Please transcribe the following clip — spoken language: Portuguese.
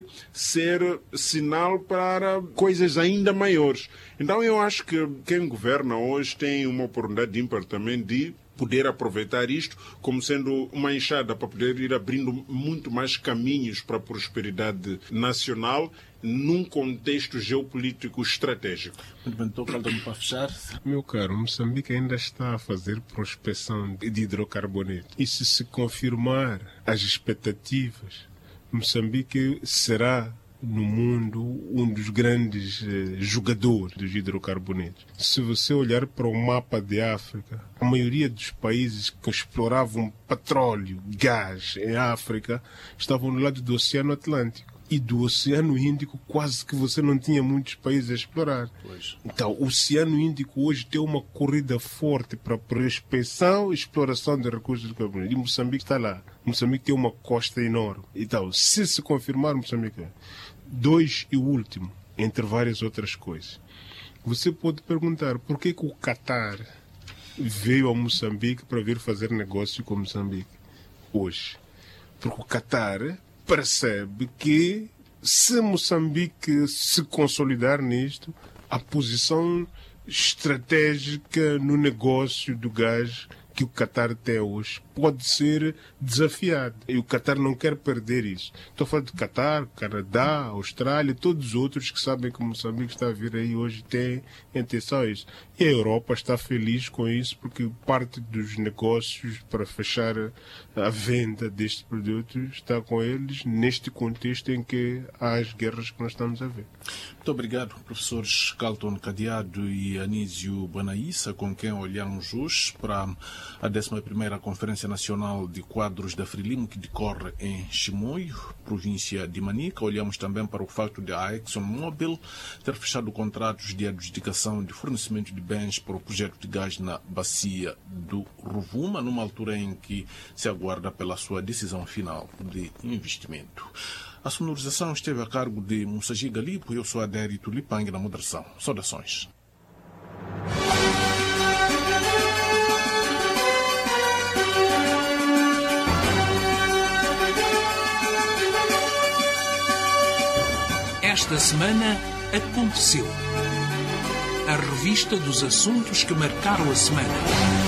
ser sinal para coisas ainda maiores. Então eu acho que quem governa hoje tem uma oportunidade ímpar também de poder aproveitar isto como sendo uma enxada para poder ir abrindo muito mais caminhos para a prosperidade nacional num contexto geopolítico estratégico. Muito bem, estou caldo para fechar. Meu caro, Moçambique ainda está a fazer prospecção de hidrocarboneto. E se confirmar as expectativas, Moçambique será no mundo um dos grandes jogadores dos hidrocarbonetos. Se você olhar para o mapa de África, a maioria dos países que exploravam petróleo, gás em África, estavam no lado do Oceano Atlântico. E do Oceano Índico quase que você não tinha muitos países a explorar. Pois. Então, o Oceano Índico hoje tem uma corrida forte para prospecção e exploração de recursos de carbono. E Moçambique está lá. Moçambique tem uma costa enorme. Então, se confirmar Moçambique, dois e o último, entre várias outras coisas, você pode perguntar por que o Qatar veio a Moçambique para vir fazer negócio com Moçambique hoje. Porque o Qatar percebe que se Moçambique se consolidar nisto, a posição estratégica no negócio do gás que o Qatar tem hoje pode ser desafiada. E o Qatar não quer perder isso. Estou falando de Qatar, Canadá, Austrália, todos os outros que sabem que Moçambique está a vir aí hoje têm intenção a isso. E a Europa está feliz com isso porque parte dos negócios para fechar a venda destes produtos está com eles neste contexto em que há as guerras que nós estamos a ver. Muito obrigado, professores Carlton Cadeado e Anísio Banaíssa, com quem olhamos hoje para a 11ª Conferência Nacional de Quadros da Frelimo, que decorre em Chimoio, província de Manica. Olhamos também para o facto de a ExxonMobil ter fechado contratos de adjudicação de fornecimento de bens para o projeto de gás na bacia do Rovuma, numa altura em que se aguarda pela sua decisão final de investimento. A sonorização esteve a cargo de Mussaji Galipo e eu sou Adérito Lipang na moderação. Saudações. Esta semana aconteceu. A revista dos assuntos que marcaram a semana.